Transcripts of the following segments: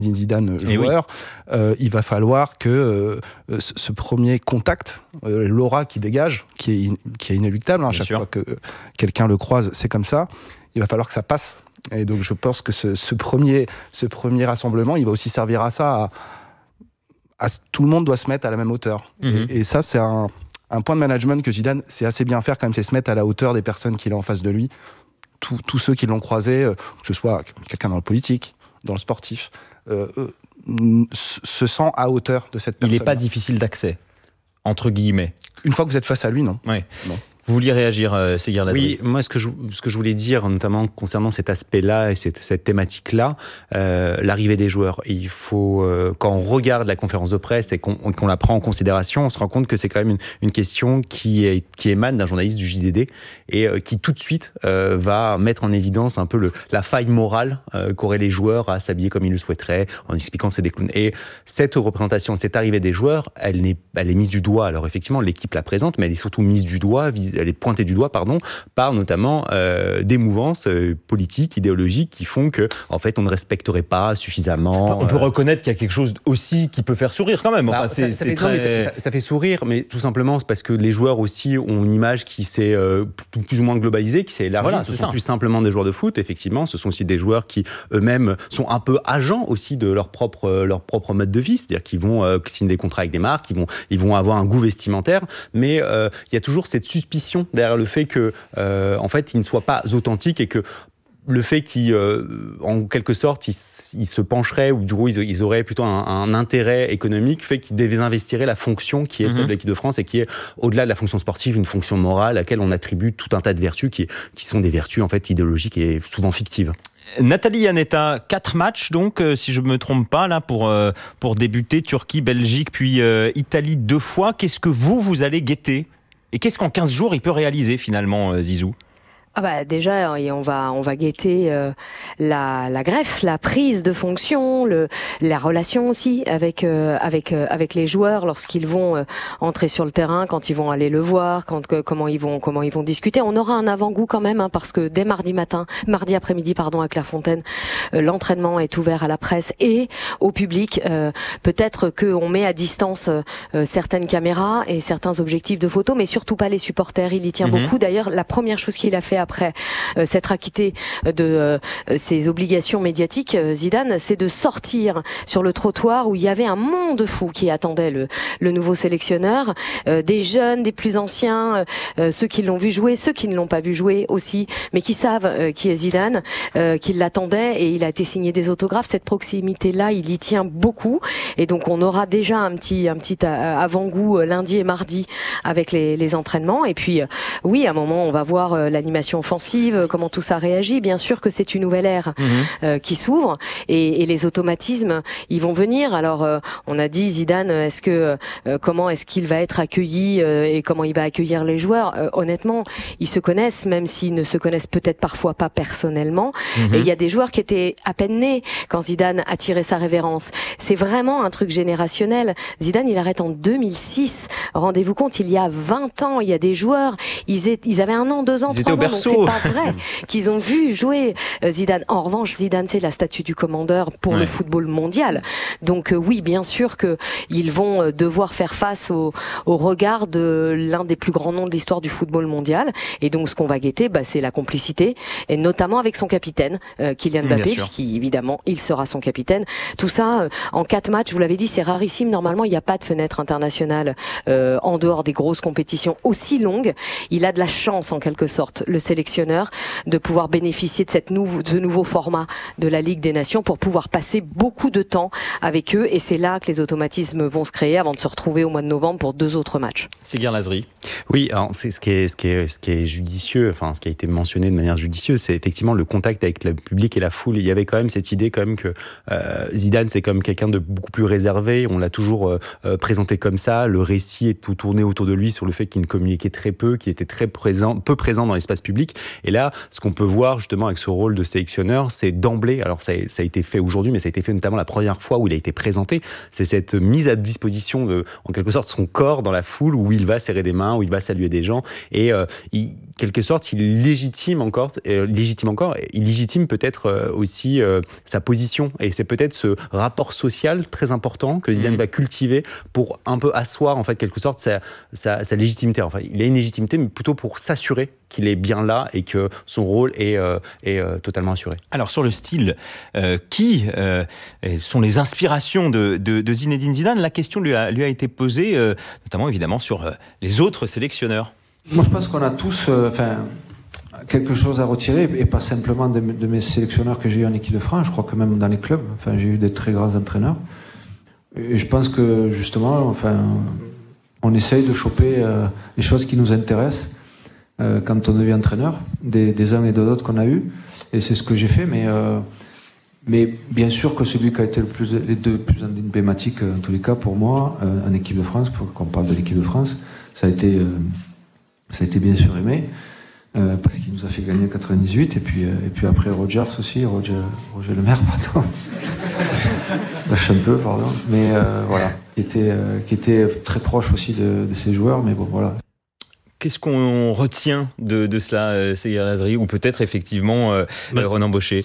Zidane joueur, il va falloir que ce premier contact, l'aura qui dégage, qui est inéluctable, chaque fois que quelqu'un le croise, c'est comme ça, il va falloir que ça passe. Et donc je pense que ce premier rassemblement, il va aussi servir à ça, tout le monde doit se mettre à la même hauteur. Et ça, c'est un point de management que Zidane sait assez bien faire quand même, c'est se mettre à la hauteur des personnes qu'il a en face de lui. Tous ceux qui l'ont croisé, que ce soit quelqu'un dans le politique, dans le sportif, se sent à hauteur de cette personne. Il n'est pas difficile d'accès, entre guillemets. Une fois que vous êtes face à lui, non. Ouais. Non. Vous vouliez réagir, Séguir Lazri? Oui, moi ce que je voulais dire, notamment concernant cet aspect-là et cette thématique-là, l'arrivée des joueurs. Il faut, quand on regarde la conférence de presse et qu'on la prend en considération, on se rend compte que c'est quand même une question qui émane d'un journaliste du JDD et qui tout de suite va mettre en évidence un peu la faille morale qu'auraient les joueurs à s'habiller comme ils le souhaiteraient, en expliquant que c'est des clowns. Et cette représentation, cette arrivée des joueurs, elle est mise du doigt. Alors effectivement, l'équipe la présente, mais elle est surtout mise du doigt, elle est pointée du doigt, par notamment des mouvances politiques, idéologiques qui font que, en fait, on ne respecterait pas suffisamment. On peut reconnaître qu'il y a quelque chose aussi qui peut faire sourire quand même. Enfin, ça fait sourire, mais tout simplement c'est parce que les joueurs aussi ont une image qui s'est plus ou moins globalisée, qui s'est élargie. Voilà, ce sont plus simplement des joueurs de foot, effectivement. Ce sont aussi des joueurs qui eux-mêmes sont un peu agents aussi de leur propre mode de vie, c'est-à-dire qu'ils vont signer des contrats avec des marques, ils vont avoir un goût vestimentaire, mais il y a toujours cette suspicion derrière le fait que, en fait, ils ne soient pas authentiques et que le fait qu'ils, en quelque sorte, ils se pencheraient, ou du coup, ils auraient plutôt un intérêt économique, fait qu'ils désinvestiraient la fonction qui est celle de l'équipe de France et qui est, au-delà de la fonction sportive, une fonction morale à laquelle on attribue tout un tas de vertus qui sont des vertus, en fait, idéologiques et souvent fictives. Nathalie Yanetta, 4 matchs donc, si je ne me trompe pas, là, pour débuter, Turquie, Belgique, puis Italie 2 fois. Qu'est-ce que vous allez guetter ? Et qu'est-ce qu'en 15 jours, il peut réaliser finalement, Zizou ? Déjà, on va guetter la greffe, la prise de fonction, la relation aussi avec les joueurs lorsqu'ils vont entrer sur le terrain, quand ils vont aller le voir, comment ils vont discuter. On aura un avant-goût quand même, parce que dès mardi après-midi, à Clairefontaine, l'entraînement est ouvert à la presse et au public. Peut-être qu'on met à distance certaines caméras et certains objectifs de photo, mais surtout pas les supporters. Il y tient beaucoup. D'ailleurs, la première chose qu'il a fait après s'être acquitté de ses obligations médiatiques, Zidane, c'est de sortir sur le trottoir où il y avait un monde fou qui attendait le nouveau sélectionneur, des jeunes, des plus anciens, ceux qui l'ont vu jouer, ceux qui ne l'ont pas vu jouer aussi, mais qui savent qui est Zidane, qui l'attendaient, et il a été signé des autographes. Cette proximité-là, il y tient beaucoup, et donc on aura déjà un petit avant-goût lundi et mardi avec les entraînements, et puis oui, à un moment on va voir l'animation offensive, comment tout ça réagit. Bien sûr que c'est une nouvelle ère qui s'ouvre, et les automatismes, ils vont venir. Alors on a dit Zidane, comment est-ce qu'il va être accueilli et comment il va accueillir les joueurs. Honnêtement, ils se connaissent, même s'ils ne se connaissent peut-être parfois pas personnellement. Et il y a des joueurs qui étaient à peine nés quand Zidane a tiré sa révérence. C'est vraiment un truc générationnel. Zidane, il arrête en 2006. Rendez-vous compte, il y a 20 ans, il y a des joueurs, ils avaient 1 an, 2 ans, 3 ans, donc c'est pas vrai qu'ils ont vu jouer Zidane. En revanche, Zidane, c'est la statue du commandeur pour le football mondial. Donc oui, bien sûr qu'ils vont devoir faire face au regard de l'un des plus grands noms de l'histoire du football mondial. Et donc ce qu'on va guetter, c'est la complicité, et notamment avec son capitaine, Kylian Mbappé, puisqu'évidemment, il sera son capitaine. Tout ça, en 4 matchs, vous l'avez dit, c'est rarissime. Normalement, il n'y a pas de fenêtre internationale en dehors des grosses compétitions aussi longues. Il a de la chance, en quelque sorte, le sélectionneur, de pouvoir bénéficier de ce nouveau format de la Ligue des Nations pour pouvoir passer beaucoup de temps avec eux, et c'est là que les automatismes vont se créer avant de se retrouver au mois de novembre pour 2 autres matchs. Séguir Lazri. Oui, alors c'est ce qui est judicieux, enfin ce qui a été mentionné de manière judicieuse, c'est effectivement le contact avec le public et la foule. Il y avait quand même cette idée quand même que Zidane, c'est comme quelqu'un de beaucoup plus réservé. On l'a toujours présenté comme ça. Le récit est tout tourné autour de lui sur le fait qu'il ne communiquait très peu, qu'il était peu présent dans l'espace public. Et là, ce qu'on peut voir justement avec ce rôle de sélectionneur, c'est d'emblée, alors ça a été fait aujourd'hui, mais ça a été fait notamment la première fois où il a été présenté, c'est cette mise à disposition de, en quelque sorte, son corps dans la foule, où il va serrer des mains, où il va saluer des gens, et quelque sorte, il légitime encore, il légitime peut-être aussi sa position. Et c'est peut-être ce rapport social très important que Zidane va cultiver pour un peu asseoir, en fait, quelque sorte, sa légitimité. Enfin, il a une légitimité, mais plutôt pour s'assurer qu'il est bien là et que son rôle est totalement assuré. Alors, sur le style, qui sont les inspirations de Zinedine Zidane? La question lui a été posée, notamment, évidemment, sur les autres sélectionneurs. Moi, je pense qu'on a tous quelque chose à retirer, et pas simplement de mes sélectionneurs que j'ai eu en équipe de France. Je crois que même dans les clubs, j'ai eu des très grands entraîneurs. Et je pense que, justement, on essaye de choper les choses qui nous intéressent quand on devient entraîneur, des uns et des autres qu'on a eu. Et c'est ce que j'ai fait, mais bien sûr que celui qui a été les deux plus emblématiques, en tous les cas, pour moi, en équipe de France, quand on parle de l'équipe de France, ça a été bien sûr Aimé, parce qu'il nous a fait gagner en 98, et puis après Roger Le Maire, pardon. Lâche un peu, pardon. Mais voilà, qui était très proche aussi de ces joueurs, mais bon, voilà. Qu'est-ce qu'on retient de cela, Seyyar Lazri, ou peut-être effectivement Ronan Baucher?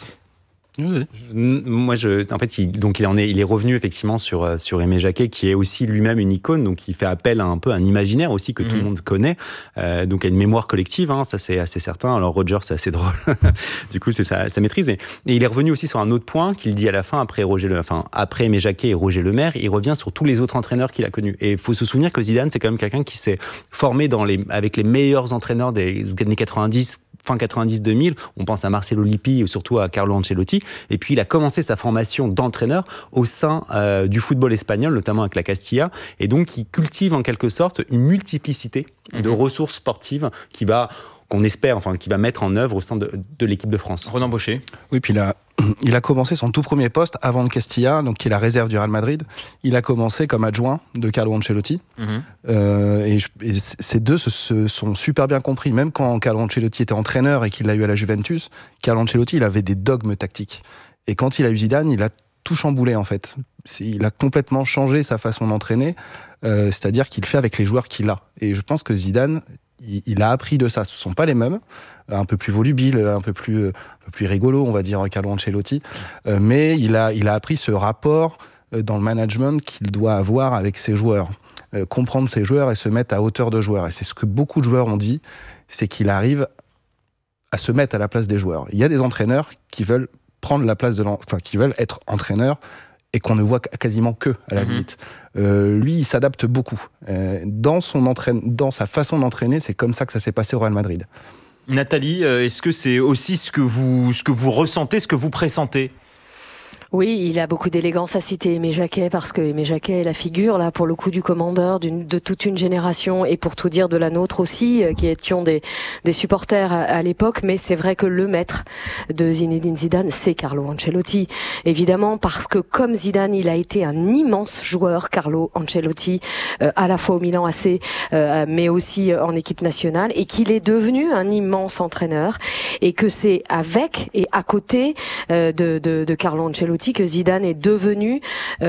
Moi, en fait, il est revenu effectivement sur Aimé Jacquet, qui est aussi lui-même une icône, donc il fait appel à un peu un imaginaire aussi que tout le monde connaît, donc à une mémoire collective, ça c'est assez certain. Alors Roger, c'est assez drôle, du coup c'est sa maîtrise, mais il est revenu aussi sur un autre point qu'il dit à la fin, après Aimé Jacquet et Roger Le Maire, il revient sur tous les autres entraîneurs qu'il a connus. Et il faut se souvenir que Zidane, c'est quand même quelqu'un qui s'est formé avec les meilleurs entraîneurs des années 90, fin 90-2000, on pense à Marcelo Lippi ou surtout à Carlo Ancelotti, et puis il a commencé sa formation d'entraîneur au sein du football espagnol, notamment avec la Castilla, et donc il cultive en quelque sorte une multiplicité de ressources sportives qui va mettre en œuvre au sein de l'équipe de France. Ronan Baucher. Oui, puis il a commencé son tout premier poste avant le Castilla, donc qui est la réserve du Real Madrid. Il a commencé comme adjoint de Carlo Ancelotti. Et ces deux se sont super bien compris. Même quand Carlo Ancelotti était entraîneur et qu'il l'a eu à la Juventus, Carlo Ancelotti, il avait des dogmes tactiques. Et quand il a eu Zidane, il a tout chamboulé, en fait. Il a complètement changé sa façon d'entraîner, c'est-à-dire qu'il fait avec les joueurs qu'il a. Et je pense que Zidane, il a appris de ça. Ce ne sont pas les mêmes, un peu plus volubile, un peu plus rigolo, on va dire, Carlo Ancelotti. Mais il a appris ce rapport dans le management qu'il doit avoir avec ses joueurs. Comprendre ses joueurs et se mettre à hauteur de joueurs. Et c'est ce que beaucoup de joueurs ont dit, c'est qu'il arrive à se mettre à la place des joueurs. Il y a des entraîneurs qui veulent prendre la place qui veulent être entraîneurs et qu'on ne voit quasiment que, à la limite. Lui, il s'adapte beaucoup. Dans sa façon d'entraîner, c'est comme ça que ça s'est passé au Real Madrid. Nathalie, est-ce que c'est aussi ce que vous ressentez, ce que vous pressentez ? Oui, il a beaucoup d'élégance à citer Aimé Jacquet, parce que Aimé Jacquet est la figure, là, pour le coup, du commandeur de toute une génération, et pour tout dire de la nôtre aussi, qui étions des supporters à l'époque. Mais c'est vrai que le maître de Zinedine Zidane, c'est Carlo Ancelotti. Évidemment, parce que comme Zidane, il a été un immense joueur, Carlo Ancelotti, à la fois au Milan AC, mais aussi en équipe nationale, et qu'il est devenu un immense entraîneur, et que c'est avec et à côté de Carlo Ancelotti que Zidane est devenu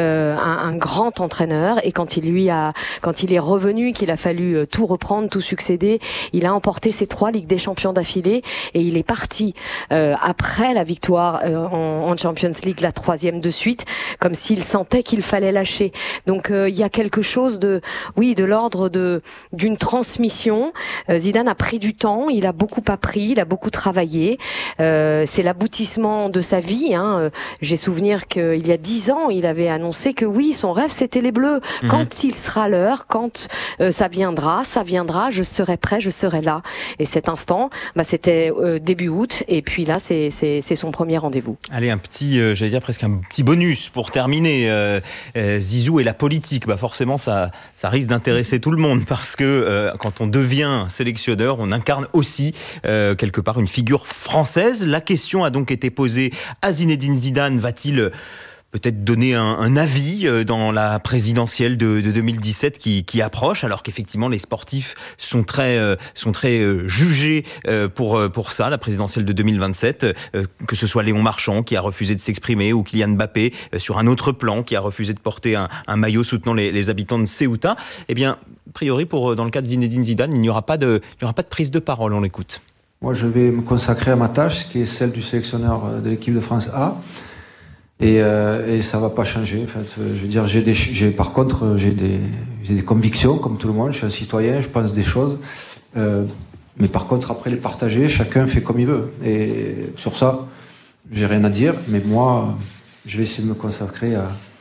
un grand entraîneur. Et quand il est revenu, qu'il a fallu tout reprendre, tout succéder, il a emporté ses 3 Ligues des Champions d'affilée, et il est parti après la victoire en Champions League, la 3e de suite, comme s'il sentait qu'il fallait lâcher. Donc il y a quelque chose de l'ordre d'une transmission. Zidane a pris du temps, il a beaucoup appris, il a beaucoup travaillé. C'est l'aboutissement de sa vie. J'ai souvenir qu'il y a 10 ans, il avait annoncé que oui, son rêve, c'était les Bleus. Quand il sera l'heure, quand ça viendra, je serai prêt, je serai là. Et cet instant, c'était début août, et puis là, c'est son premier rendez-vous. Allez, un petit, j'allais dire presque un petit bonus pour terminer. Zizou et la politique, forcément, ça risque d'intéresser tout le monde, parce que quand on devient sélectionneur, on incarne aussi quelque part une figure française. La question a donc été posée à Zinedine Zidane. Va-t-il peut-être donner un avis dans la présidentielle de 2017 qui approche, alors qu'effectivement les sportifs sont très jugés pour ça, la présidentielle de 2027, que ce soit Léon Marchand qui a refusé de s'exprimer ou Kylian Mbappé sur un autre plan qui a refusé de porter un maillot soutenant les habitants de Ceuta. Eh bien, a priori, dans le cas de Zinedine Zidane, il n'y aura pas de prise de parole, on l'écoute. Moi, je vais me consacrer à ma tâche, qui est celle du sélectionneur de l'équipe de France A. Et ça va pas changer. En fait, je veux dire, par contre, j'ai des convictions, comme tout le monde. Je suis un citoyen, je pense des choses. Mais par contre, après les partager, chacun fait comme il veut. Et sur ça, j'ai rien à dire. Mais moi, je vais essayer de me consacrer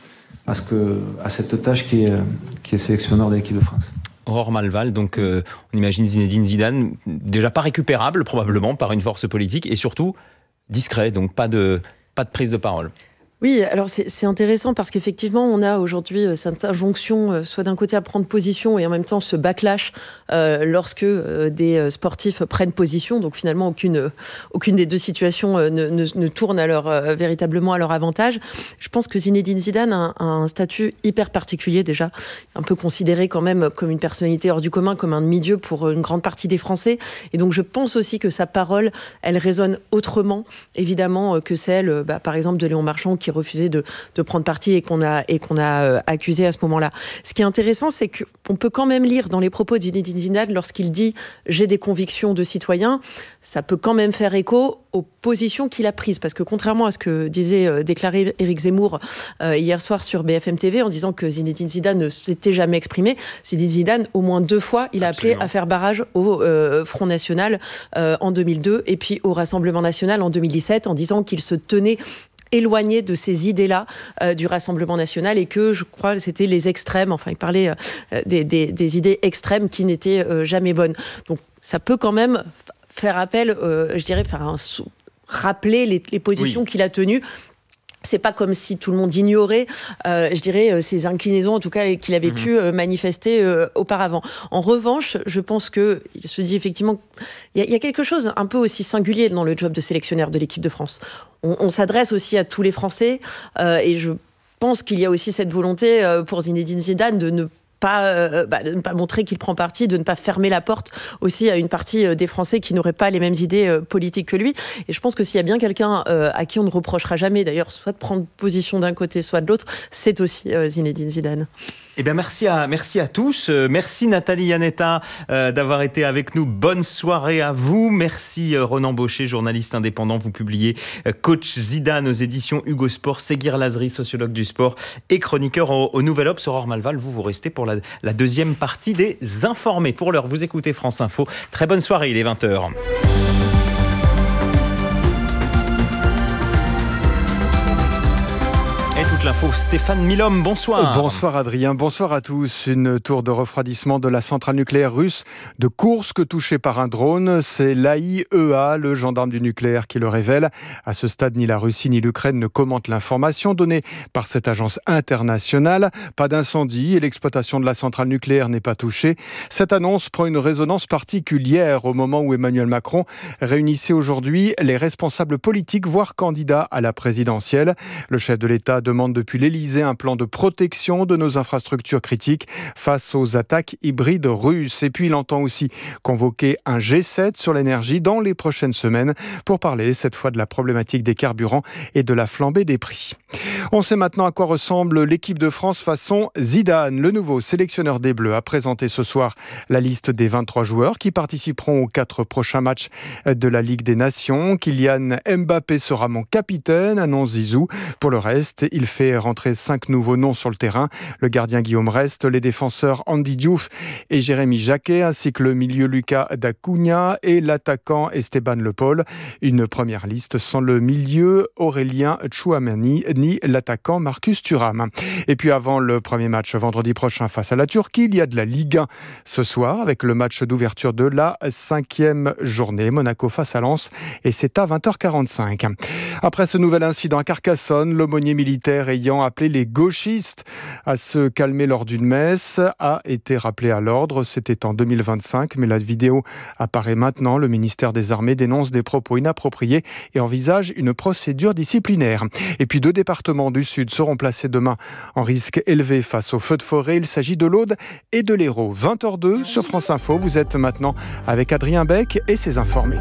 à cette tâche qui est sélectionneur de l'équipe de France. Aurore Malval, donc on imagine Zinedine Zidane déjà pas récupérable probablement par une force politique et surtout discret, donc pas de prise de parole. Oui, alors c'est intéressant parce qu'effectivement, on a aujourd'hui cette injonction, soit d'un côté à prendre position et en même temps ce backlash lorsque des sportifs prennent position. Donc finalement, aucune des deux situations ne tourne véritablement à leur avantage. Je pense que Zinedine Zidane a un statut hyper particulier déjà, un peu considéré quand même comme une personnalité hors du commun, comme un demi-dieu pour une grande partie des Français. Et donc je pense aussi que sa parole, elle résonne autrement, évidemment, que celle, par exemple, de Léon Marchand, qui refusait de prendre parti et qu'on a accusé à ce moment-là. Ce qui est intéressant, c'est qu'on peut quand même lire dans les propos de Zinedine Zidane lorsqu'il dit « j'ai des convictions de citoyen », ça peut quand même faire écho aux positions qu'il a prises. Parce que contrairement à ce que déclarait Éric Zemmour hier soir sur BFM TV en disant que Zinedine Zidane ne s'était jamais exprimé, Zinedine Zidane, au moins 2 fois, il a appelé à faire barrage au Front National en 2002 et puis au Rassemblement National en 2017 en disant qu'il se tenait éloigné de ces idées-là du Rassemblement National et que je crois que c'était les extrêmes, enfin il parlait des idées extrêmes qui n'étaient jamais bonnes. Donc ça peut quand même faire appel, rappeler les positions qu'il a tenues. C'est pas comme si tout le monde ignorait, ses inclinaisons, en tout cas, qu'il avait pu manifester auparavant. En revanche, je pense qu'il se dit effectivement, il y a quelque chose un peu aussi singulier dans le job de sélectionneur de l'équipe de France. On s'adresse aussi à tous les Français, et je pense qu'il y a aussi cette volonté pour Zinedine Zidane de ne pas montrer qu'il prend parti, de ne pas fermer la porte aussi à une partie des Français qui n'auraient pas les mêmes idées politiques que lui. Et je pense que s'il y a bien quelqu'un à qui on ne reprochera jamais, d'ailleurs, soit de prendre position d'un côté, soit de l'autre, c'est aussi Zinedine Zidane. Eh bien, merci à tous. Merci Nathalie Iannetta d'avoir été avec nous. Bonne soirée à vous. Merci Ronan Baucher, journaliste indépendant. Vous publiez Coach Zidane aux éditions Hugo Sport. Séguir Lazri, sociologue du sport et chroniqueur au Nouvel Obs. Aurore Malval, vous restez pour la deuxième partie des Informés. Pour l'heure, vous écoutez France Info. Très bonne soirée, il est 20h. Et toute l'info, Stéphane Milhomme, bonsoir. Bonsoir Adrien, bonsoir à tous. Une tour de refroidissement de la centrale nucléaire russe de Koursk touchée par un drone. C'est l'AIEA, le gendarme du nucléaire, qui le révèle. À ce stade, ni la Russie ni l'Ukraine ne commentent l'information donnée par cette agence internationale. Pas d'incendie et l'exploitation de la centrale nucléaire n'est pas touchée. Cette annonce prend une résonance particulière au moment où Emmanuel Macron réunissait aujourd'hui les responsables politiques, voire candidats à la présidentielle. Le chef de l'État demande depuis l'Elysée un plan de protection de nos infrastructures critiques face aux attaques hybrides russes. Et puis il entend aussi convoquer un G7 sur l'énergie dans les prochaines semaines pour parler cette fois de la problématique des carburants et de la flambée des prix. On sait maintenant à quoi ressemble l'équipe de France façon Zidane. Le nouveau sélectionneur des Bleus a présenté ce soir la liste des 23 joueurs qui participeront aux 4 prochains matchs de la Ligue des Nations. Kylian Mbappé sera mon capitaine, annonce Zizou. Pour le reste, il fait rentrer 5 nouveaux noms sur le terrain. Le gardien Guillaume Rest, les défenseurs Andy Diouf et Jérémy Jacquet, ainsi que le milieu Lucas Dacunia et l'attaquant Esteban Le Paul. Une première liste sans le milieu Aurélien Tchouameni ni l'attaquant Marcus Thuram. Et puis avant le premier match vendredi prochain face à la Turquie, il y a de la Ligue 1 ce soir avec le match d'ouverture de la 5e journée. Monaco face à Lens et c'est à 20h45. Après ce nouvel incident à Carcassonne, l'aumônier militaire est hier ayant appelé les gauchistes à se calmer lors d'une messe a été rappelé à l'ordre. C'était en 2025, mais la vidéo apparaît maintenant. Le ministère des Armées dénonce des propos inappropriés et envisage une procédure disciplinaire. Et puis 2 départements du Sud seront placés demain en risque élevé face aux feux de forêt. Il s'agit de l'Aude et de l'Hérault. 20h02 sur France Info. Vous êtes maintenant avec Adrien Beck et ses informés.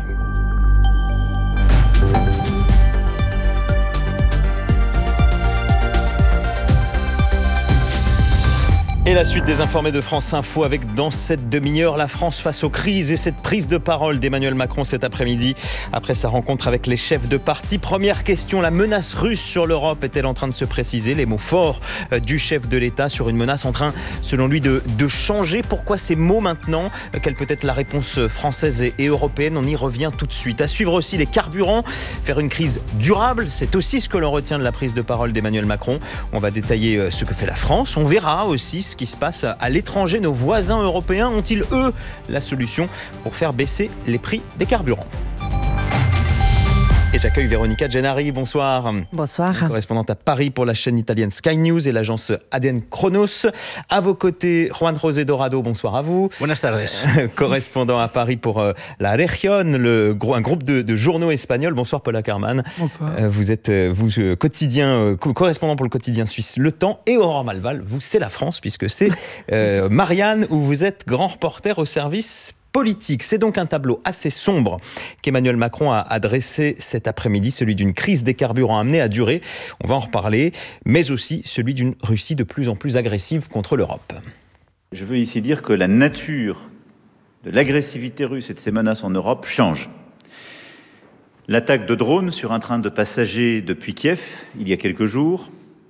Et la suite des informés de France Info avec dans cette demi-heure la France face aux crises et cette prise de parole d'Emmanuel Macron cet après-midi après sa rencontre avec les chefs de parti. Première question, la menace russe sur l'Europe est-elle en train de se préciser? Les mots forts du chef de l'État sur une menace en train, selon lui, de changer. Pourquoi ces mots maintenant? Quelle peut être la réponse française et européenne? On y revient tout de suite. À suivre aussi les carburants, faire une crise durable, c'est aussi ce que l'on retient de la prise de parole d'Emmanuel Macron. On va détailler ce que fait la France. On verra aussi ce qui se passe à l'étranger. Nos voisins européens ont-ils, eux, la solution pour faire baisser les prix des carburants? Et j'accueille Véronica Gennari, bonsoir. Bonsoir. Correspondante à Paris pour la chaîne italienne Sky News et l'agence ADN Chronos. À vos côtés, Juan José Dorado, bonsoir à vous. Buenas tardes. Correspondant à Paris pour La Región, un groupe de journaux espagnols. Bonsoir Paul Ackermann. Bonsoir. Vous êtes correspondant pour le quotidien suisse Le Temps. Et Aurore Malval, vous, c'est la France, puisque c'est Marianne, où vous êtes grand reporter au service politique. C'est donc un tableau assez sombre qu'Emmanuel Macron a dressé cet après-midi, celui d'une crise des carburants amenée à durer, on va en reparler, mais aussi celui d'une Russie de plus en plus agressive contre l'Europe. Je veux ici dire que la nature de l'agressivité russe et de ses menaces en Europe change. L'attaque de drones sur un train de passagers depuis Kiev, il y a quelques jours,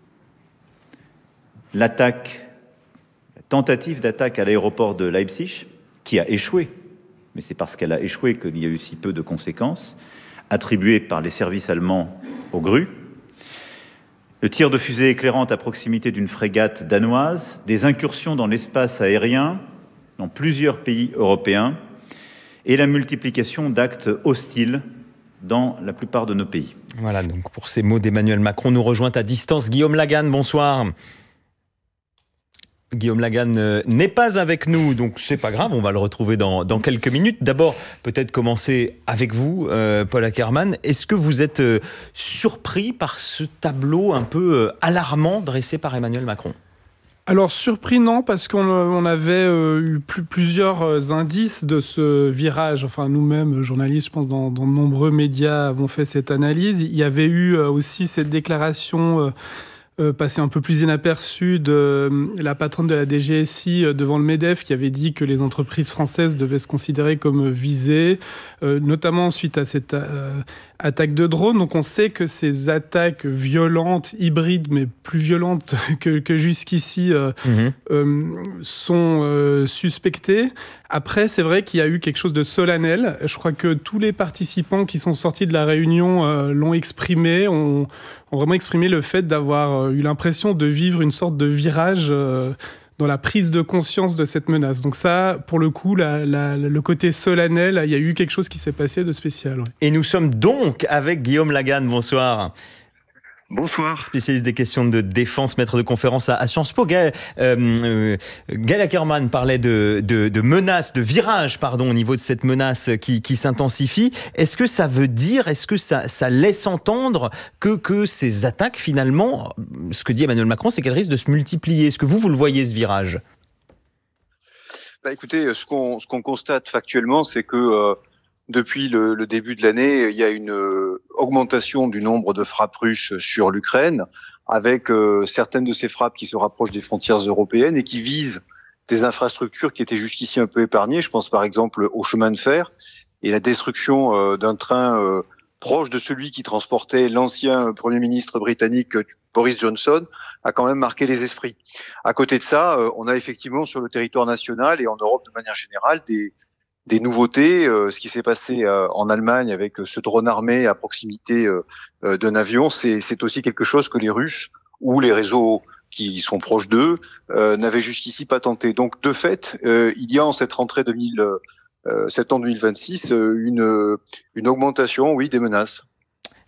la tentative d'attaque à l'aéroport de Leipzig, qui a échoué, mais c'est parce qu'elle a échoué qu'il y a eu si peu de conséquences, attribuées par les services allemands aux grues, le tir de fusée éclairante à proximité d'une frégate danoise, des incursions dans l'espace aérien dans plusieurs pays européens et la multiplication d'actes hostiles dans la plupart de nos pays. Voilà, donc pour ces mots d'Emmanuel Macron, nous rejoint à distance Guillaume Laganne, bonsoir. Guillaume Laganne n'est pas avec nous, donc c'est pas grave, on va le retrouver dans quelques minutes. D'abord, peut-être commencer avec vous, Paul Ackermann. Est-ce que vous êtes surpris par ce tableau un peu alarmant dressé par Emmanuel Macron ? Alors surpris non, parce qu'on avait eu plusieurs indices de ce virage. Enfin nous-mêmes, journalistes, je pense dans de nombreux médias avons fait cette analyse. Il y avait eu aussi cette déclaration passé un peu plus inaperçu de la patronne de la DGSI devant le MEDEF qui avait dit que les entreprises françaises devaient se considérer comme visées, notamment suite à cette attaque de drone. Donc on sait que ces attaques violentes, hybrides, mais plus violentes que jusqu'ici, sont suspectées. Après, c'est vrai qu'il y a eu quelque chose de solennel. Je crois que tous les participants qui sont sortis de la réunion l'ont exprimé, ont vraiment exprimé le fait d'avoir eu l'impression de vivre une sorte de virage dans la prise de conscience de cette menace. Donc ça, pour le coup, le côté solennel, il y a eu quelque chose qui s'est passé de spécial. Ouais. Et nous sommes donc avec Guillaume Laganne. Bonsoir. Bonsoir. Spécialiste des questions de défense, maître de conférence à Sciences Po. Gaël Ackermann parlait de menaces, de virage, au niveau de cette menace qui s'intensifie. Est-ce que ça veut dire, est-ce que ça laisse entendre que ces attaques, finalement, ce que dit Emmanuel Macron, c'est qu'elles risquent de se multiplier? Est-ce que vous le voyez, ce virage? Écoutez, ce qu'on constate factuellement, c'est que depuis le début de l'année, il y a une augmentation du nombre de frappes russes sur l'Ukraine, avec certaines de ces frappes qui se rapprochent des frontières européennes et qui visent des infrastructures qui étaient jusqu'ici un peu épargnées. Je pense par exemple au chemin de fer et la destruction d'un train proche de celui qui transportait l'ancien Premier ministre britannique Boris Johnson a quand même marqué les esprits. À côté de ça, on a effectivement sur le territoire national et en Europe de manière générale des nouveautés, ce qui s'est passé en Allemagne avec ce drone armé à proximité d'un avion, c'est aussi quelque chose que les Russes ou les réseaux qui sont proches d'eux n'avaient jusqu'ici pas tenté. Donc de fait, il y a en cette rentrée septembre 2026 une augmentation, oui, des menaces.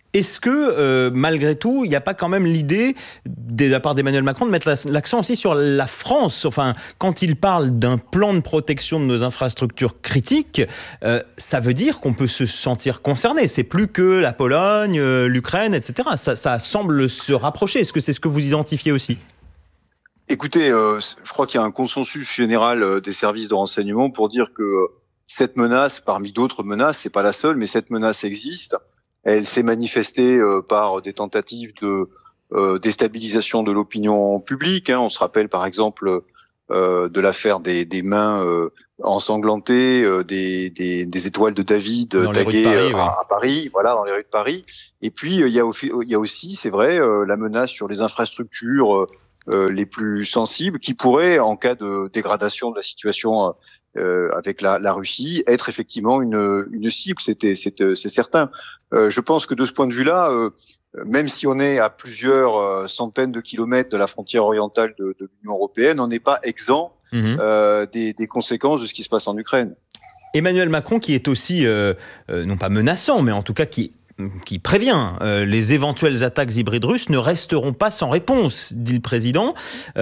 Est-ce que, malgré tout, il n'y a pas quand même l'idée, de la part d'Emmanuel Macron, de mettre l'accent aussi sur la France ? Enfin, quand il parle d'un plan de protection de nos infrastructures critiques, ça veut dire qu'on peut se sentir concerné. C'est plus que la Pologne, l'Ukraine, etc. Ça semble se rapprocher. Est-ce que c'est ce que vous identifiez aussi ? Écoutez, je crois qu'il y a un consensus général des services de renseignement pour dire que cette menace, parmi d'autres menaces, c'est pas la seule, mais cette menace existe. Elle s'est manifestée par des tentatives de déstabilisation de l'opinion publique. On se rappelle par exemple de l'affaire des mains ensanglantées, des étoiles de David taguées à Paris, voilà, dans les rues de Paris. Et puis il y a aussi, c'est vrai, la menace sur les infrastructures les plus sensibles, qui pourraient, en cas de dégradation de la situation avec la Russie, être effectivement une cible. C'est certain. Je pense que de ce point de vue-là, même si on est à plusieurs centaines de kilomètres de la frontière orientale de l'Union européenne, on n'est pas exempt des conséquences de ce qui se passe en Ukraine. Emmanuel Macron, qui est aussi, non pas menaçant, mais en tout cas qui prévient les éventuelles attaques hybrides russes ne resteront pas sans réponse, dit le président.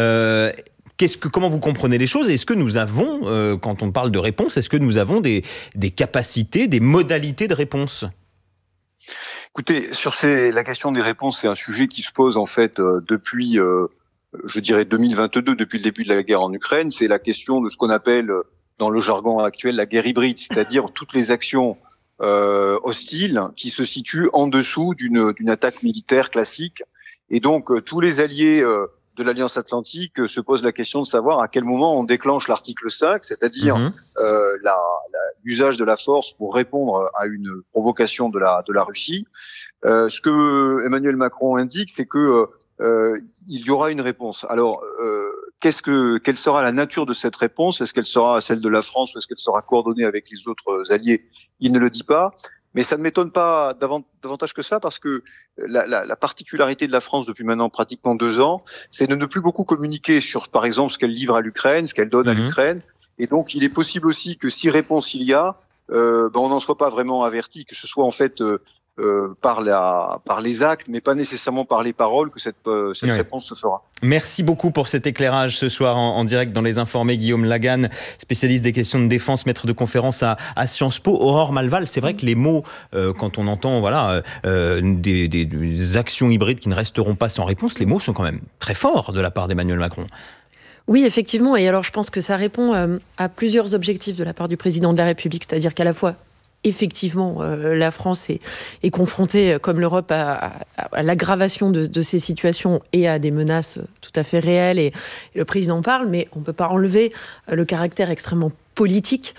Comment vous comprenez les choses ? Est-ce que nous avons, quand on parle de réponse, est-ce que nous avons des capacités, des modalités de réponse ? Écoutez, sur la question des réponses, c'est un sujet qui se pose en fait depuis, je dirais 2022, depuis le début de la guerre en Ukraine. C'est la question de ce qu'on appelle, dans le jargon actuel, la guerre hybride, c'est-à-dire toutes les actions hostiles qui se situent en dessous d'une attaque militaire classique. Et donc, tous les alliés de l'Alliance Atlantique se posent la question de savoir à quel moment on déclenche l'article 5, c'est-à-dire l'usage de la force pour répondre à une provocation de la Russie. Ce que Emmanuel Macron indique, c'est que il y aura une réponse. Alors, quelle sera la nature de cette réponse ? Est-ce qu'elle sera celle de la France ou est-ce qu'elle sera coordonnée avec les autres alliés ? Il ne le dit pas. Mais ça ne m'étonne pas davantage que ça, parce que la particularité de la France depuis maintenant pratiquement 2 ans, c'est de ne plus beaucoup communiquer sur, par exemple, ce qu'elle livre à l'Ukraine, ce qu'elle donne à l'Ukraine. Et donc, il est possible aussi que si réponse il y a, on n'en soit pas vraiment averti, que ce soit en fait par les actes, mais pas nécessairement par les paroles, que cette réponse se fera. Merci beaucoup pour cet éclairage ce soir en direct dans Les Informés. Guillaume Laganne, spécialiste des questions de défense, maître de conférence à Sciences Po. Aurore Malval, c'est vrai que les mots, quand on entend des actions hybrides qui ne resteront pas sans réponse, les mots sont quand même très forts de la part d'Emmanuel Macron. Oui, effectivement. Et alors, je pense que ça répond à plusieurs objectifs de la part du président de la République, c'est-à-dire qu'à la fois, effectivement, la France est confrontée, comme l'Europe, à l'aggravation de ces situations et à des menaces tout à fait réelles. Et le président parle, mais on ne peut pas enlever le caractère extrêmement politique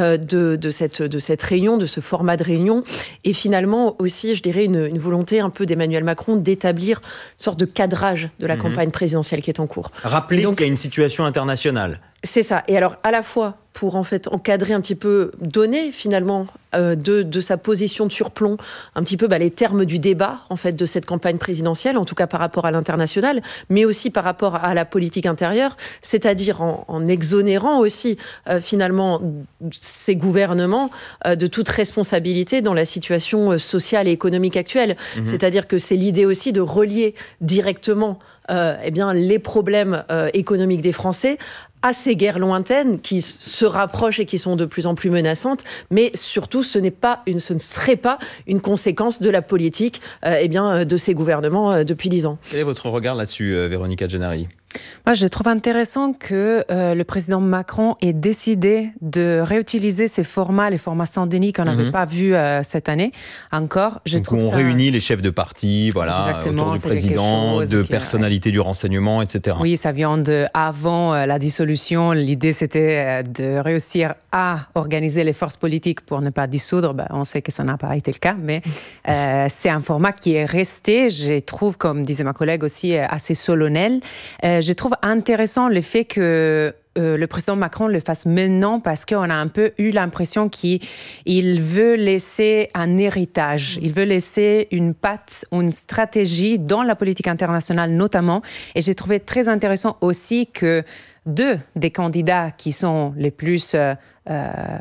de cette réunion, de ce format de réunion, et finalement aussi, je dirais, une volonté un peu d'Emmanuel Macron d'établir une sorte de cadrage de la campagne présidentielle qui est en cours. Rappeler qu'il y a une situation internationale. C'est ça. Et alors, à la fois, pour en fait encadrer un petit peu, donner finalement de sa position de surplomb un petit peu les termes du débat en fait de cette campagne présidentielle, en tout cas par rapport à l'international, mais aussi par rapport à la politique intérieure, c'est-à-dire en exonérant aussi finalement ces gouvernements de toute responsabilité dans la situation sociale et économique actuelle. C'est-à-dire que c'est l'idée aussi de relier directement les problèmes économiques des Français à ces guerres lointaines qui se rapprochent et qui sont de plus en plus menaçantes, mais surtout ce ne serait pas une conséquence de la politique de ces gouvernements depuis 10 ans. Quel est votre regard là-dessus, Véronica Gennari ? Moi, je trouve intéressant que le président Macron ait décidé de réutiliser ces formats, les formats Saint-Denis qu'on n'avait pas vus cette année encore. On réunit les chefs de parti, autour du président, de personnalités du renseignement, etc. Oui, ça vient avant la dissolution. L'idée, c'était de réussir à organiser les forces politiques pour ne pas dissoudre. On sait que ça n'a pas été le cas, mais c'est un format qui est resté, je trouve, comme disait ma collègue aussi, assez solennel. Je trouve intéressant le fait que le président Macron le fasse maintenant, parce qu'on a un peu eu l'impression qu'il veut laisser un héritage, il veut laisser une patte, une stratégie dans la politique internationale notamment. Et j'ai trouvé très intéressant aussi que 2 des candidats qui sont les plus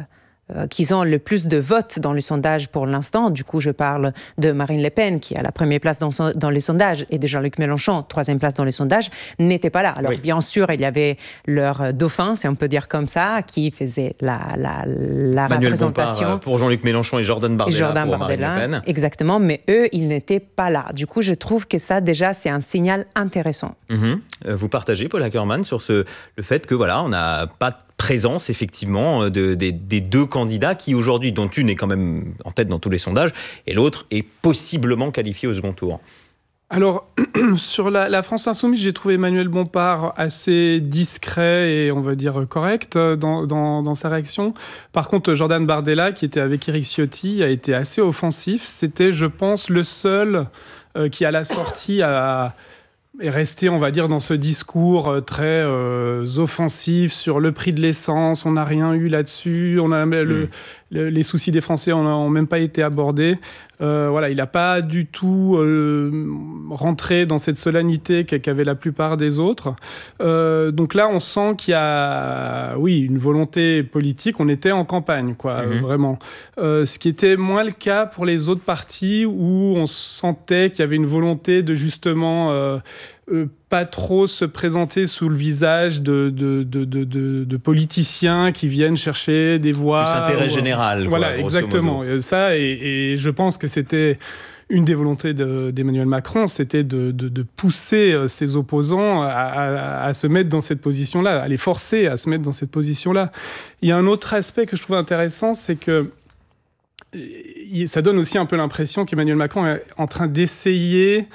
qui ont le plus de votes dans le sondage pour l'instant. Du coup, je parle de Marine Le Pen, qui a la première place dans les sondages, et de Jean-Luc Mélenchon, troisième place dans les sondages, n'étaient pas là. Alors, bien sûr, il y avait leur dauphin, si on peut dire comme ça, qui faisait la Manuel représentation. Bompard pour Jean-Luc Mélenchon et Jordan Bardella pour Marine Le Pen. Exactement, mais eux, ils n'étaient pas là. Du coup, je trouve que ça, déjà, c'est un signal intéressant. Vous partagez, Paul Ackermann, sur le fait que voilà, on n'a pas de présence effectivement des deux candidats qui aujourd'hui, dont une est quand même en tête dans tous les sondages et l'autre est possiblement qualifiée au second tour. Alors, sur la France Insoumise, j'ai trouvé Manuel Bompard assez discret et, on va dire, correct dans sa réaction. Par contre, Jordan Bardella, qui était avec Éric Ciotti, a été assez offensif. C'était, je pense, le seul qui, à la sortie, est resté, on va dire, dans ce discours très offensif sur le prix de l'essence. On n'a rien eu là-dessus. Les soucis des Français n'ont même pas été abordés. Il n'a pas du tout rentré dans cette solennité qu'avaient la plupart des autres. Donc là, on sent qu'il y a, une volonté politique. On était en campagne, vraiment. Ce qui était moins le cas pour les autres partis où on sentait qu'il y avait une volonté de justement pas trop se présenter sous le visage de politiciens qui viennent chercher des voix. Plus intérêt général. Voilà, exactement. Ça, et je pense que c'était une des volontés d'Emmanuel Macron, c'était de pousser ses opposants à se mettre dans cette position-là, à les forcer à se mettre dans cette position-là. Il y a un autre aspect que je trouve intéressant, c'est que ça donne aussi un peu l'impression qu'Emmanuel Macron est en train d'essayer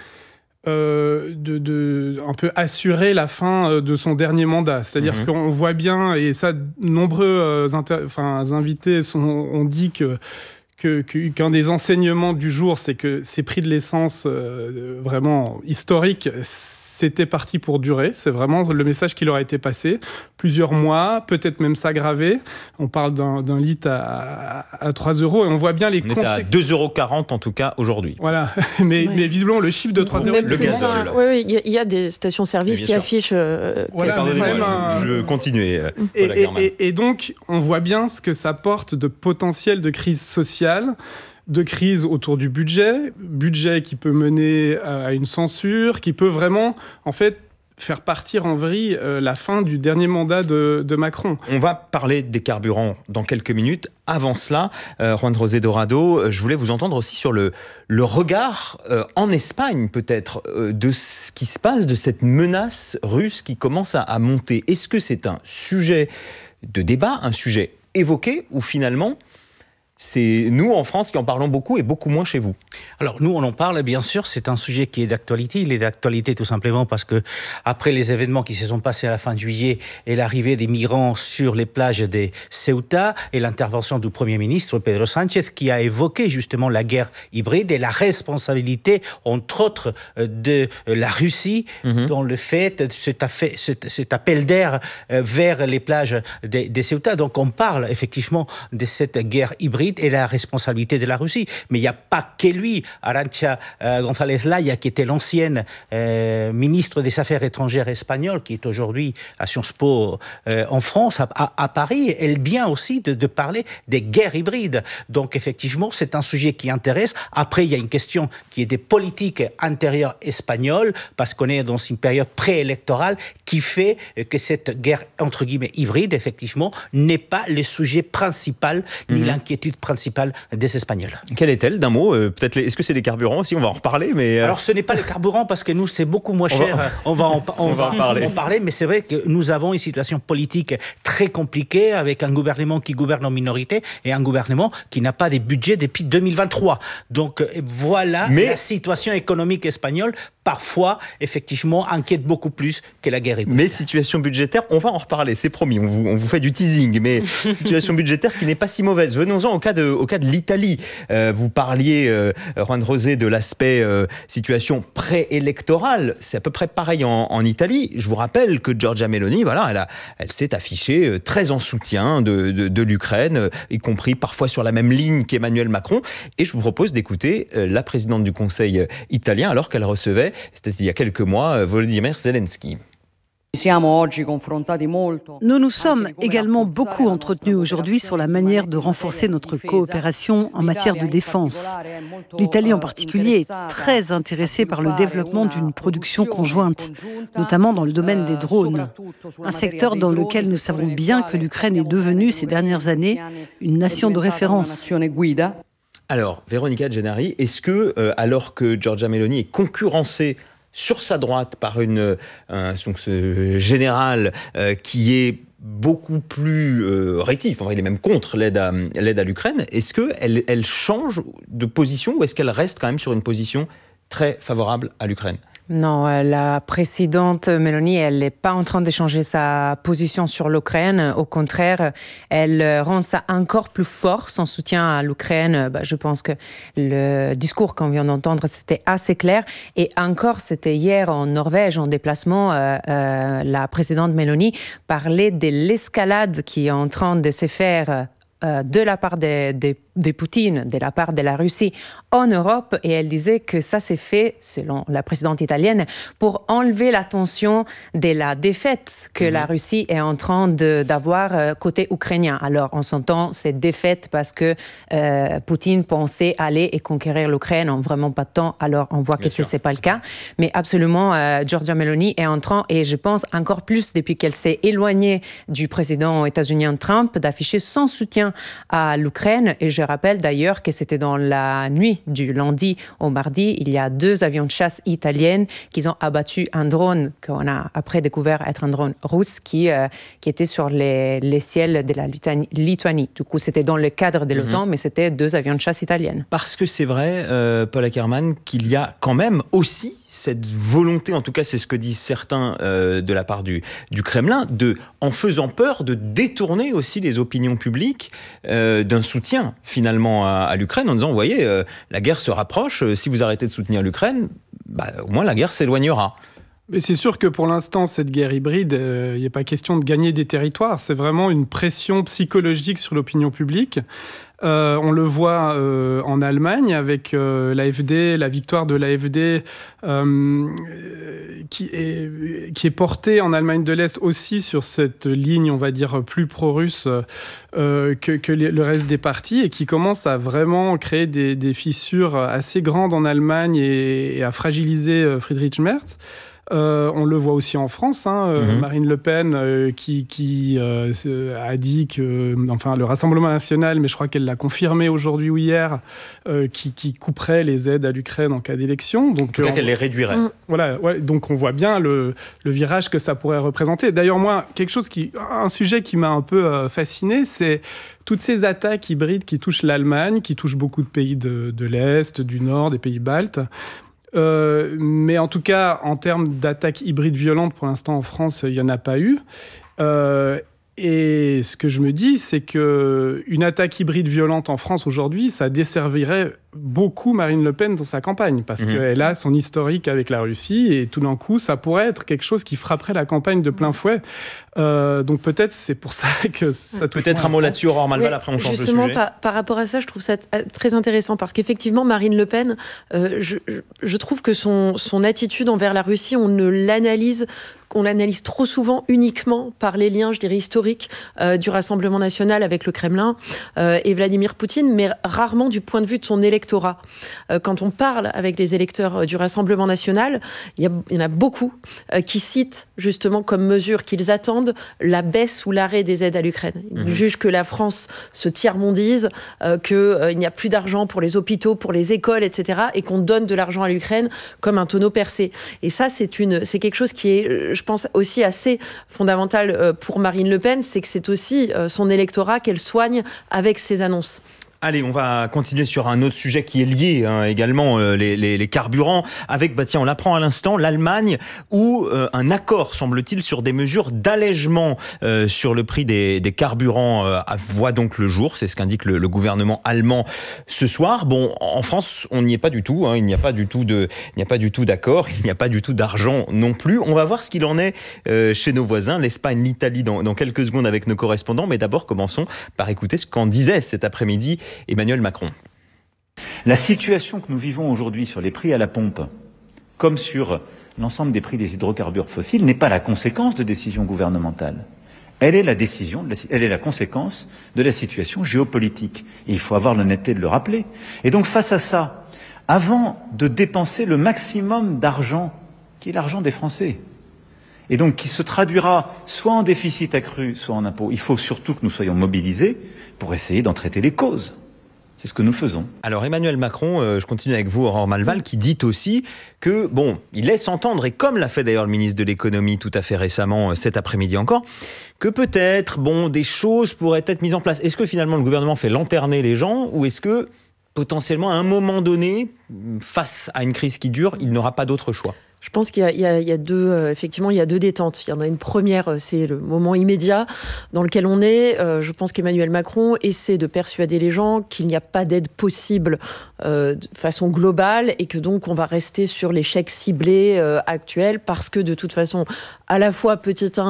de un peu assurer la fin de son dernier mandat. C'est-à-dire qu'on voit bien, et ça, nombreux invités ont dit qu'un des enseignements du jour, c'est que ces prix de l'essence vraiment historiques, c'était parti pour durer. C'est vraiment le message qui leur a été passé. Plusieurs mois, peut-être même s'aggraver. On parle d'un litre à 3 euros et on voit bien les conséquences. On est à 2,40 € en tout cas aujourd'hui. Voilà, mais visiblement le chiffre de 3 euros. Le gazole. Oui, il y a des stations-service qui affichent. Pardonnez-moi, je continue. Et donc, on voit bien ce que ça porte de potentiel de crise sociale, de crise autour du budget qui peut mener à une censure, qui peut vraiment, en fait, faire partir en vrille la fin du dernier mandat de Macron. On va parler des carburants dans quelques minutes. Avant cela, Juan José Dorado, je voulais vous entendre aussi sur le regard en Espagne, peut-être, de ce qui se passe, de cette menace russe qui commence à monter. Est-ce que c'est un sujet de débat, un sujet évoqué, ou finalement c'est nous, en France, qui en parlons beaucoup et beaucoup moins chez vous? Alors, nous, on en parle, bien sûr. C'est un sujet qui est d'actualité. Il est d'actualité tout simplement parce que, après les événements qui se sont passés à la fin de juillet et l'arrivée des migrants sur les plages de Ceuta et l'intervention du Premier ministre Pedro Sánchez, qui a évoqué justement la guerre hybride et la responsabilité, entre autres, de la Russie dans le fait de cet appel d'air vers les plages de Ceuta. Donc, on parle effectivement de cette guerre hybride et la responsabilité de la Russie. Mais il n'y a pas que lui. Arantxa González Laya, qui était l'ancienne ministre des Affaires étrangères espagnole, qui est aujourd'hui à Sciences Po en France, à Paris, elle vient aussi de parler des guerres hybrides. Donc effectivement, c'est un sujet qui intéresse. Après, il y a une question qui est des politiques intérieures espagnoles, parce qu'on est dans une période préélectorale qui fait que cette guerre, entre guillemets, hybride, effectivement, n'est pas le sujet principal, ni l'inquiétude principale des Espagnols. Quelle est-elle, d'un mot? Peut-être est-ce que c'est les carburants aussi? On va en reparler, mais... Alors, ce n'est pas les carburants, parce que nous, c'est beaucoup moins cher. On va en parler, mais c'est vrai que nous avons une situation politique très compliquée, avec un gouvernement qui gouverne en minorité et un gouvernement qui n'a pas de budget depuis 2023. Donc, voilà, la situation économique espagnole, parfois, effectivement, inquiète beaucoup plus que la guerre hybride. Mais situation budgétaire, on va en reparler, c'est promis, on vous fait du teasing, mais situation budgétaire qui n'est pas si mauvaise. Venons-en au cas de l'Italie. Vous parliez, Juan José, de l'aspect situation préélectorale. C'est à peu près pareil en Italie. Je vous rappelle que Giorgia Meloni, voilà, elle s'est affichée très en soutien de l'Ukraine, y compris parfois sur la même ligne qu'Emmanuel Macron. Et je vous propose d'écouter la présidente du Conseil italien alors qu'elle recevait, c'était il y a quelques mois, Volodymyr Zelensky. Nous nous sommes également beaucoup entretenus aujourd'hui sur la manière de renforcer notre coopération en matière de défense. L'Italie en particulier est très intéressée par le développement d'une production conjointe, notamment dans le domaine des drones, un secteur dans lequel nous savons bien que l'Ukraine est devenue ces dernières années une nation de référence. Alors, Véronica Gennari, est-ce que, alors que Giorgia Meloni est concurrencée sur sa droite par donc ce général qui est beaucoup plus rétif, il est même contre l'aide à l'Ukraine, est-ce qu'elle change de position ou est-ce qu'elle reste quand même sur une position très favorable à l'Ukraine ? Non, la présidente Meloni, elle n'est pas en train de changer sa position sur l'Ukraine. Au contraire, elle rend ça encore plus fort, son soutien à l'Ukraine. Je pense que le discours qu'on vient d'entendre, c'était assez clair. Et encore, c'était hier en Norvège, en déplacement, la présidente Meloni parlait de l'escalade qui est en train de se faire de la part de Poutine, de la part de la Russie en Europe, et elle disait que ça s'est fait, selon la présidente italienne, pour enlever la tension de la défaite que la Russie est en train d'avoir côté ukrainien. Alors, on s'entend, c'est défaite parce que Poutine pensait aller et conquérir l'Ukraine en vraiment pas de temps, alors on voit que ce n'est pas le cas. Mais absolument, Giorgia Meloni est en train, et je pense encore plus depuis qu'elle s'est éloignée du président états-unien Trump, d'afficher son soutien à l'Ukraine. Et je rappelle d'ailleurs que c'était dans la nuit du lundi au mardi, il y a 2 avions de chasse italiennes qui ont abattu un drone qu'on a après découvert être un drone russe qui était sur les ciels de la Lituanie. Du coup, c'était dans le cadre de l'OTAN, mais c'était 2 avions de chasse italiennes. Parce que c'est vrai, Paul Ackerman, qu'il y a quand même aussi cette volonté, en tout cas c'est ce que disent certains de la part du Kremlin, en faisant peur, de détourner aussi les opinions publiques d'un soutien finalement à l'Ukraine, en disant, vous voyez, la guerre se rapproche, si vous arrêtez de soutenir l'Ukraine, au moins la guerre s'éloignera. Mais c'est sûr que pour l'instant, cette guerre hybride, il n'y a pas question de gagner des territoires, c'est vraiment une pression psychologique sur l'opinion publique. On le voit en Allemagne avec l'AfD, la victoire de l'AfD qui est portée en Allemagne de l'Est aussi sur cette ligne, on va dire, plus pro-russe que le reste des partis, et qui commence à vraiment créer des fissures assez grandes en Allemagne et à fragiliser Friedrich Merz. On le voit aussi en France, Marine Le Pen qui a dit que, le Rassemblement national, mais je crois qu'elle l'a confirmé aujourd'hui ou hier, qui couperait les aides à l'Ukraine en cas d'élection. Donc, en tout cas, qu'elle les réduirait. Voilà, donc on voit bien le virage que ça pourrait représenter. D'ailleurs, moi, un sujet qui m'a un peu fasciné, c'est toutes ces attaques hybrides qui touchent l'Allemagne, qui touchent beaucoup de pays de l'Est, du Nord, des pays baltes. Mais en tout cas, en termes d'attaques hybrides violentes, pour l'instant en France, il n'y en a pas eu. Et ce que je me dis, c'est qu'une attaque hybride violente en France aujourd'hui, ça desservirait beaucoup Marine Le Pen dans sa campagne, parce qu'elle a son historique avec la Russie, et tout d'un coup, ça pourrait être quelque chose qui frapperait la campagne de plein fouet. Donc peut-être c'est pour ça que ça touche. Peut-être un mot là-dessus, Aurore Malval, après on change de sujet. Justement, par rapport à ça, je trouve ça très intéressant, parce qu'effectivement, Marine Le Pen, je trouve que son attitude envers la Russie, on l'analyse trop souvent uniquement par les liens, je dirais, historiques du Rassemblement national avec le Kremlin et Vladimir Poutine, mais rarement du point de vue de son électorat. Quand on parle avec les électeurs du Rassemblement national, il y en a beaucoup qui citent justement comme mesure qu'ils attendent la baisse ou l'arrêt des aides à l'Ukraine. Ils jugent que la France se tiers-mondise, qu'il n'y a plus d'argent pour les hôpitaux, pour les écoles, etc., et qu'on donne de l'argent à l'Ukraine comme un tonneau percé. Et ça, c'est quelque chose qui est, je pense, aussi assez fondamental pour Marine Le Pen, c'est que c'est aussi son électorat qu'elle soigne avec ses annonces. Allez, on va continuer sur un autre sujet qui est lié également, les carburants, avec, on l'apprend à l'instant, l'Allemagne, où un accord, semble-t-il, sur des mesures d'allègement sur le prix des carburants voit donc le jour. C'est ce qu'indique le gouvernement allemand ce soir. Bon, en France, on n'y est pas du tout. Il n'y a pas du tout d'accord. Il n'y a pas du tout d'argent non plus. On va voir ce qu'il en est chez nos voisins, l'Espagne, l'Italie, dans quelques secondes avec nos correspondants. Mais d'abord, commençons par écouter ce qu'en disait cet après-midi Emmanuel Macron. La situation que nous vivons aujourd'hui sur les prix à la pompe, comme sur l'ensemble des prix des hydrocarbures fossiles n'est pas la conséquence de décisions gouvernementales. Elle est elle est la conséquence de la situation géopolitique. Et il faut avoir l'honnêteté de le rappeler. Et donc face à ça, avant de dépenser le maximum d'argent, qui est l'argent des Français, et donc qui se traduira soit en déficit accru, soit en impôts, il faut surtout que nous soyons mobilisés pour essayer d'en traiter les causes. C'est ce que nous faisons. Alors Emmanuel Macron, je continue avec vous, Aurore Malval, qui dit aussi que, il laisse entendre, et comme l'a fait d'ailleurs le ministre de l'économie tout à fait récemment, cet après-midi encore, que peut-être, des choses pourraient être mises en place. Est-ce que finalement le gouvernement fait lanterner les gens, ou est-ce que potentiellement à un moment donné, face à une crise qui dure, il n'aura pas d'autre choix ? Je pense qu'il y a deux, effectivement, il y a deux détentes. Il y en a une première, c'est le moment immédiat dans lequel on est. Je pense qu'Emmanuel Macron essaie de persuader les gens qu'il n'y a pas d'aide possible de façon globale et que donc on va rester sur les chèques ciblés actuels parce que de toute façon, à la fois petit 1,